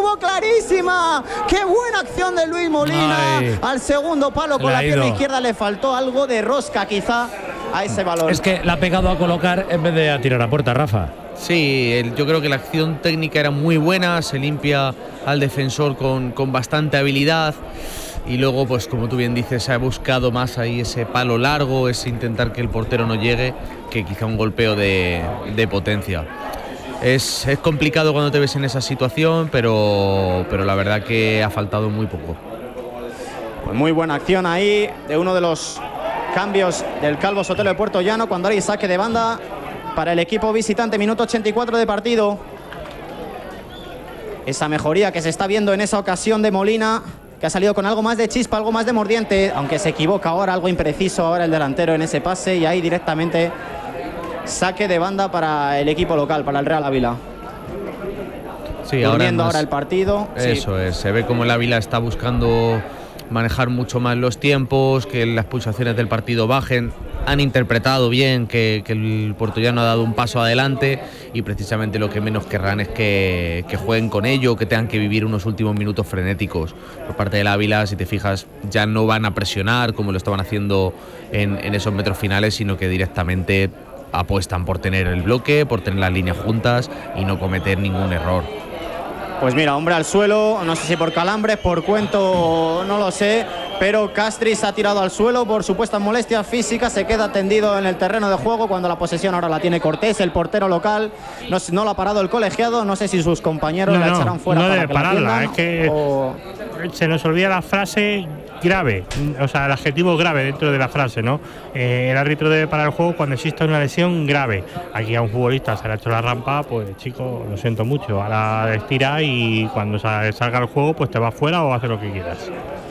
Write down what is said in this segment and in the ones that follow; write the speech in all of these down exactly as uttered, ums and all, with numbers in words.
tuvo clarísima. ¡Qué buena acción de Luis Molina! Ay, al segundo palo con la pierna izquierda le faltó algo de rosca quizá a ese balón. Es que la ha pegado a colocar en vez de a tirar a puerta, Rafa. Sí, el, yo creo que la acción técnica era muy buena, se limpia al defensor con, con bastante habilidad y luego, pues como tú bien dices, se ha buscado más ahí ese palo largo, ese intentar que el portero no llegue, que quizá un golpeo de, de potencia. Es, es complicado cuando te ves en esa situación, pero, pero la verdad que ha faltado muy poco. Pues muy buena acción ahí de uno de los cambios del Calvo Sotelo de Puerto Llano cuando hay saque de banda para el equipo visitante, minuto ochenta y cuatro de partido. Esa mejoría que se está viendo en esa ocasión de Molina, que ha salido con algo más de chispa, algo más de mordiente, aunque se equivoca ahora, algo impreciso ahora el delantero en ese pase, y ahí directamente saque de banda para el equipo local, para el Real Ávila. Sí, durmiendo ahora, ahora el partido. Eso sí. es, se ve como el Ávila está buscando manejar mucho más los tiempos, que las pulsaciones del partido bajen. Han interpretado bien que, que el puertollano ha dado un paso adelante y precisamente lo que menos querrán es que, que jueguen con ello, que tengan que vivir unos últimos minutos frenéticos. Por parte del Ávila, si te fijas, ya no van a presionar como lo estaban haciendo en, en esos metros finales, sino que directamente apuestan por tener el bloque, por tener las líneas juntas y no cometer ningún error. Pues mira, hombre al suelo, no sé si por calambres, por cuento, no lo sé, pero Castris ha tirado al suelo por supuestas molestias físicas, se queda tendido en el terreno de juego cuando la posesión ahora la tiene Cortés, el portero local. No, no lo ha parado el colegiado, no sé si sus compañeros no, la no, echarán fuera no para debe que pararla, la es que o... se nos olvida la frase grave, o sea, el adjetivo grave dentro de la frase, ¿no? Eh, el árbitro debe parar el juego cuando exista una lesión grave. Aquí a un futbolista se le ha hecho la rampa, pues chico, lo siento mucho, ahora estira y cuando salga el juego pues te vas fuera o haces lo que quieras.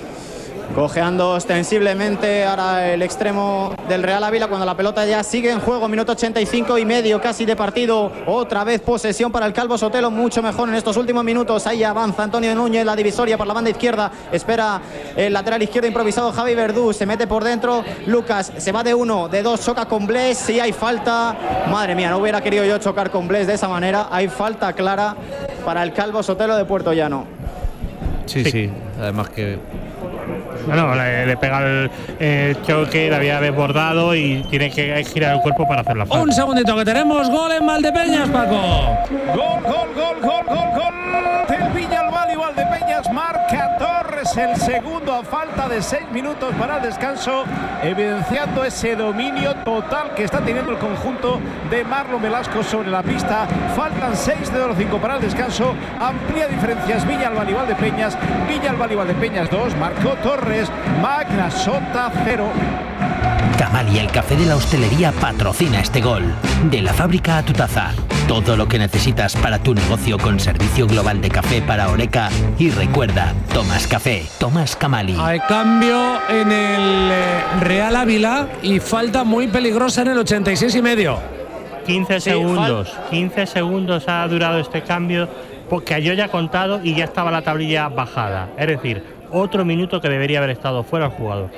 Cojeando ostensiblemente ahora el extremo del Real Ávila cuando la pelota ya sigue en juego, minuto ochenta y cinco y medio casi de partido. Otra vez posesión para el Calvo Sotelo, mucho mejor en estos últimos minutos. Ahí avanza Antonio Núñez, la divisoria por la banda izquierda, espera el lateral izquierdo improvisado Javi Verdú, se mete por dentro Lucas, se va de uno, de dos, choca con Bles y hay falta. Madre mía, no hubiera querido yo chocar con Bles de esa manera. Hay falta clara para el Calvo Sotelo de Puerto Llano. Sí, sí, sí. Además que No, no, le, le pega el, el choque, le había desbordado y tiene que girar el cuerpo para hacer la falta. Un segundito que tenemos gol en Valdepeñas, Paco. Gol, gol, gol, gol, gol, gol del Villalbal y Valdepeñas, marca Torres el segundo a falta de seis minutos para el descanso, evidenciando ese dominio total que está teniendo el conjunto de Marlon Velasco sobre la pista. Faltan seis de los cinco para el descanso, amplía diferencias Villalbal y Valdepeñas, Villalbal y Valdepeñas dos, marcó Torres, Magna Sota cero. Camali, el café de la hostelería, patrocina este gol. De la fábrica a tu taza. Todo lo que necesitas para tu negocio con servicio global de café para Oreca. Y recuerda, tomas café, tomas Camali. Hay cambio en el eh, Real Ávila y falta muy peligrosa en el ochenta y seis y medio. quince Sí, segundos, quince segundos ha durado este cambio porque yo ya he contado y ya estaba la tablilla bajada. Es decir, otro minuto que debería haber estado fuera el jugador.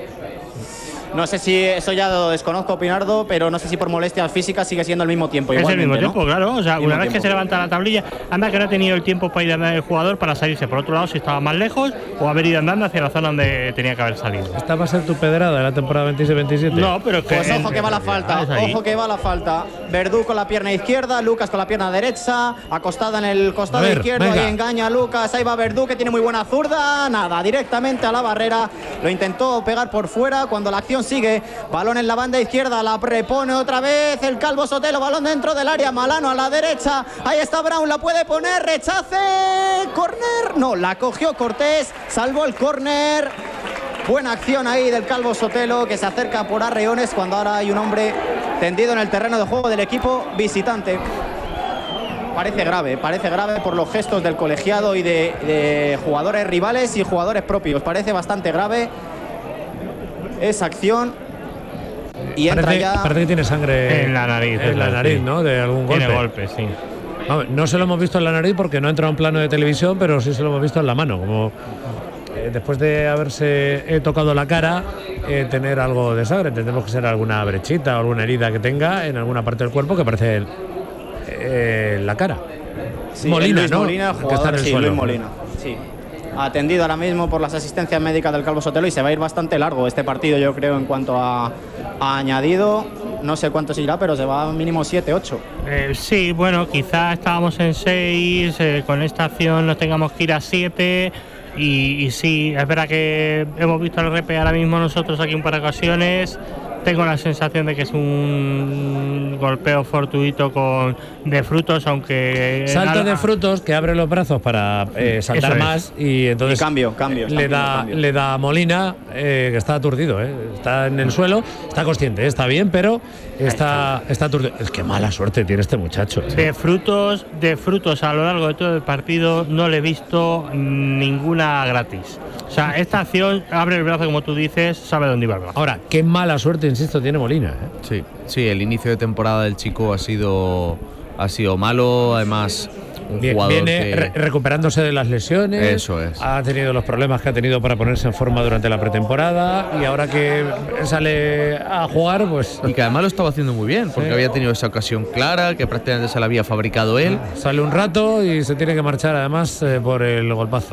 No sé si eso ya lo desconozco, Pinardo, pero no sé si por molestias físicas sigue siendo el mismo tiempo. Es el mismo ¿no? tiempo, claro. O sea, el una vez tiempo. que se levanta la tablilla, anda que no ha tenido el tiempo para ir andando el jugador para salirse por otro lado si estaba más lejos o haber ido andando hacia la zona donde tenía que haber salido. ¿Esta va a ser tu pedrada de la temporada veintiséis veintisiete? No, pero que Pues ojo que va la falta, ojo que va la falta. Verdú con la pierna izquierda, Lucas con la pierna derecha, acostada en el costado ver, izquierdo, venga. ahí engaña a Lucas, ahí va Verdú que tiene muy buena zurda, nada, directamente a la barrera, lo intentó pegar por fuera cuando la acción sigue, balón en la banda izquierda, la prepone otra vez el Calvo Sotelo, balón dentro del área, Malano a la derecha, ahí está Brown, la puede poner, rechace, córner, no, la cogió Cortés, salvó el córner. Buena acción ahí del Calvo Sotelo que se acerca por arreones cuando ahora hay un hombre tendido en el terreno de juego del equipo visitante. Parece grave, parece grave por los gestos del colegiado y de, de jugadores rivales y jugadores propios. Parece bastante grave esa acción. Y entra parece, ya. parece que tiene sangre en la nariz. En la nariz, sí. ¿no? De algún golpe. Tiene golpe, sí. No, no se lo hemos visto en la nariz porque no ha entrado en plano de televisión, pero sí se lo hemos visto en la mano. Como eh, después de haberse eh, tocado la cara, eh, tener algo de sangre. Tendremos que ser alguna brechita o alguna herida que tenga en alguna parte del cuerpo que parece el, eh, la cara. Sí, Molina, Luis ¿no? Molina, que está en el sí, suelo. Luis Molina. Sí. Atendido ahora mismo por las asistencias médicas del Calvo Sotelo y se va a ir bastante largo este partido, yo creo, en cuanto a, a añadido. No sé cuánto se irá, pero se va mínimo siete, ocho. Eh, sí, bueno, quizás estábamos en seis, eh, con esta acción nos tengamos que ir a siete. Y, y sí, es verdad que hemos visto el R P ahora mismo nosotros aquí un par de ocasiones. Tengo la sensación de que es un golpeo fortuito con de Frutos, aunque salto de Frutos que abre los brazos para eh, saltar más y entonces y cambio, cambio, le da cambio. le da a Molina, eh, que está aturdido, eh, está en el suelo, está consciente, está bien, pero está está aturdido. Es que mala suerte tiene este muchacho. Eh. De Frutos, de Frutos a lo largo de todo el partido no le he visto ninguna gratis. O sea, esta acción abre el brazo, como tú dices, sabe dónde iba el brazo. Ahora, qué mala suerte, insisto, tiene Molina. ¿eh? Sí, sí, el inicio de temporada del chico ha sido, ha sido malo, además un Bien, jugador viene que… re recuperándose de las lesiones. Eso es. Ha tenido los problemas que ha tenido para ponerse en forma durante la pretemporada y ahora que sale a jugar, pues… Y que además lo estaba haciendo muy bien, porque sí. había tenido esa ocasión clara, que prácticamente se la había fabricado él. Sale un rato y se tiene que marchar además eh, por el golpazo.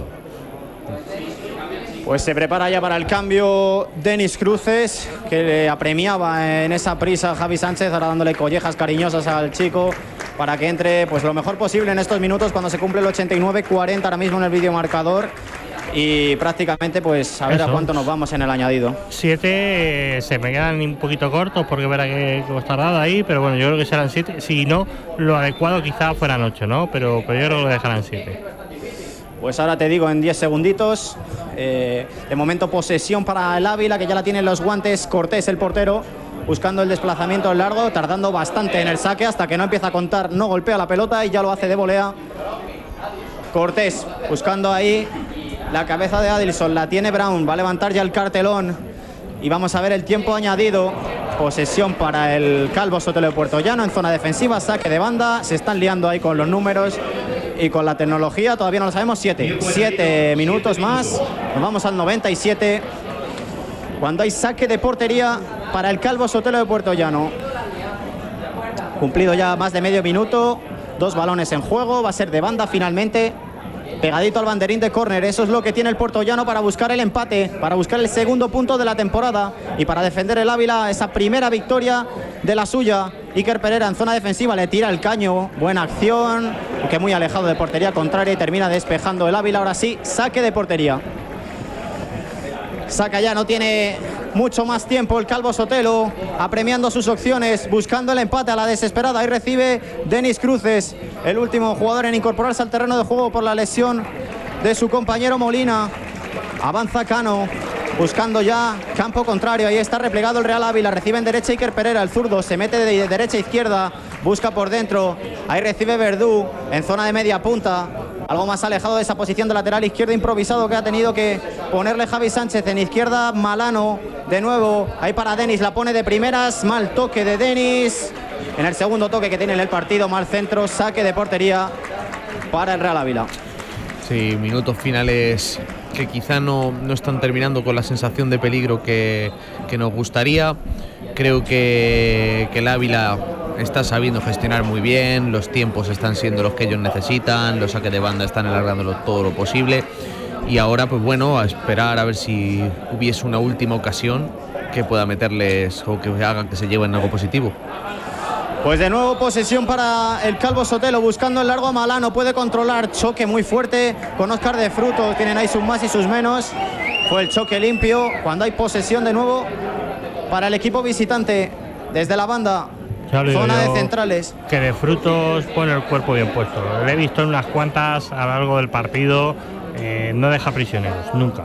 Pues se prepara ya para el cambio Denis Cruces, que le apremiaba en esa prisa a Javi Sánchez, ahora dándole collejas cariñosas al chico para que entre pues lo mejor posible en estos minutos cuando se cumple el ochenta y nueve cuarenta ahora mismo en el videomarcador. Y prácticamente pues a ver Eso. a cuánto nos vamos en el añadido. Siete eh, se me quedan un poquito cortos porque verá que costará ahí, pero bueno, yo creo que serán siete. Si no, lo adecuado quizás fueran ocho, ¿no? Pero, pero yo creo que lo dejarán siete. Pues ahora te digo en diez segunditos. Eh, de momento posesión para el Ávila, que ya la tiene en los guantes. Cortés, el portero, buscando el desplazamiento largo, tardando bastante en el saque hasta que no empieza a contar, no golpea la pelota y ya lo hace de volea. Cortés buscando ahí la cabeza de Adilson, la tiene Brown, va a levantar ya el cartelón y vamos a ver el tiempo añadido. Posesión para el Calvo Sotelo de Puertollano en zona defensiva, saque de banda, se están liando ahí con los números y con la tecnología, todavía no lo sabemos. Siete, siete minutos más, nos vamos al noventa y siete, cuando hay saque de portería para el Calvo Sotelo de Puertollano. Cumplido ya más de medio minuto, dos balones en juego, va a ser de banda finalmente, pegadito al banderín de córner. Eso es lo que tiene el puertollano para buscar el empate, para buscar el segundo punto de la temporada y para defender el Ávila esa primera victoria de la suya. Iker Pereira en zona defensiva le tira el caño, buena acción, aunque muy alejado de portería contraria, y termina despejando el Ávila. Ahora sí, saque de portería. Saca ya, no tiene mucho más tiempo el Calvo Sotelo, apremiando sus opciones, buscando el empate a la desesperada. Ahí recibe Denis Cruces, el último jugador en incorporarse al terreno de juego por la lesión de su compañero Molina. Avanza Cano, buscando ya campo contrario. Ahí está replegado el Real Ávila, recibe en derecha Iker Pereira, el zurdo, se mete de derecha a izquierda, busca por dentro. Ahí recibe Verdú en zona de media punta, algo más alejado de esa posición de lateral izquierdo improvisado que ha tenido que ponerle Javi Sánchez. En izquierda Malano, de nuevo, ahí para Denis, la pone de primeras, mal toque de Denis. En el segundo toque que tiene en el partido, mal centro, saque de portería para el Real Ávila. Sí, minutos finales que quizá no, no están terminando con la sensación de peligro que, que nos gustaría. Creo que, que el Ávila está sabiendo gestionar muy bien, los tiempos están siendo los que ellos necesitan, los saques de banda están alargándolo todo lo posible y ahora pues bueno, a esperar a ver si hubiese una última ocasión que pueda meterles o que hagan que se lleven algo positivo. Pues de nuevo posesión para el Calvo Sotelo, buscando el largo a Malano, puede controlar, choque muy fuerte con Óscar de Frutos, tienen ahí sus más y sus menos, fue el choque limpio. Cuando hay posesión de nuevo para el equipo visitante desde la banda, zona de centrales. Que de Frutos pone el cuerpo bien puesto, lo he visto en unas cuantas a lo largo del partido, eh, no deja prisioneros, nunca.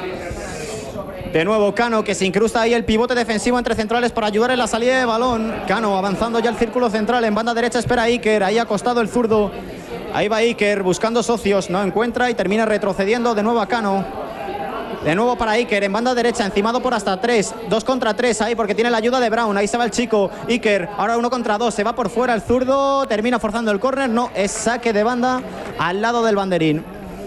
De nuevo Cano, que se incrusta ahí el pivote defensivo entre centrales para ayudar en la salida de balón. Cano avanzando ya el círculo central, en banda derecha espera Iker, ahí acostado el zurdo. Ahí va Iker buscando socios, no encuentra y termina retrocediendo de nuevo a Cano. De nuevo para Iker, en banda derecha, encimado por hasta tres, dos contra tres ahí porque tiene la ayuda de Brown. Ahí se va el chico, Iker, ahora uno contra dos, se va por fuera el zurdo, termina forzando el córner, no, es saque de banda al lado del banderín.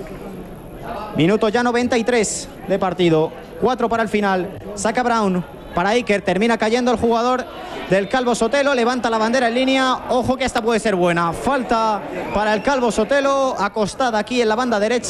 Minuto ya noventa y tres de partido, cuatro para el final, saca Brown para Iker, termina cayendo el jugador del Calvo Sotelo, levanta la bandera en línea, ojo que esta puede ser buena, falta para el Calvo Sotelo, acostada aquí en la banda derecha.